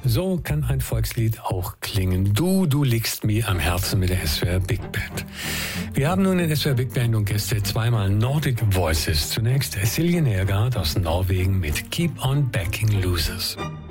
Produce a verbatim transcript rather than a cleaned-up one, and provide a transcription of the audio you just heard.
So kann ein Volkslied auch klingen. Du, du liegst mir am Herzen mit der S W R Big Band. Wir haben nun in S W R Big Band und Gäste zweimal Nordic Voices. Zunächst Silje Nergard aus Norwegen mit Keep on Backing Losers.